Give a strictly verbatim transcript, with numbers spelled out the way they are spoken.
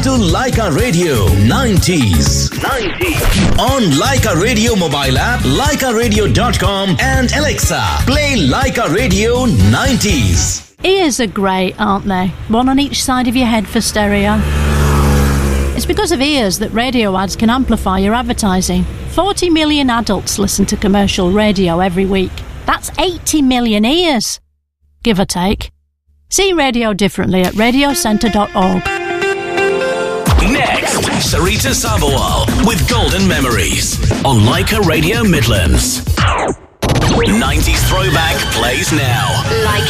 to Leica Radio nineties. nineties. On Leica Radio mobile app, leica radio dot com and Alexa, play Leica Radio nineties. Ears are great, aren't they? One on each side of your head for stereo. It's because of ears that radio ads can amplify your advertising. forty million adults listen to commercial radio every week. That's eighty million ears, give or take. See radio differently at radio centre dot org. Next, Sarita Sabawal with Golden Memories on Leica Radio Midlands. nineties Throwback plays now. Leica.